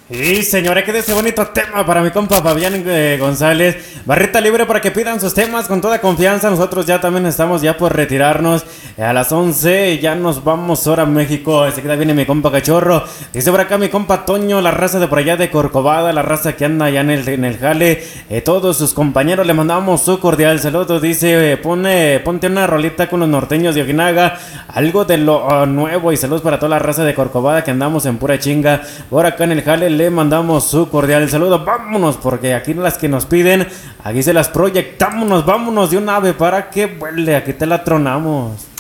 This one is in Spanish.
Y señores, que de ese bonito tema para mi compa Fabián González. Barrita libre para que pidan sus temas con toda confianza. Nosotros ya también estamos ya por retirarnos. A las 11 ya nos vamos hora México. Enseguida viene mi compa Cachorro. Dice por acá mi compa Toño, la raza de por allá de Corcovada, la raza que anda allá en el jale. Todos sus compañeros le mandamos su cordial saludo. Dice, ponte una rolita con los norteños de Ojinaga. Algo de lo nuevo y saludos para toda la raza de Corcovada que andamos en pura chinga. Por acá en el jale le mandamos su cordial saludo. Vámonos, porque aquí las que nos piden, aquí se las proyectamos. Vámonos de un ave para que vuele. Aquí te la tronamos.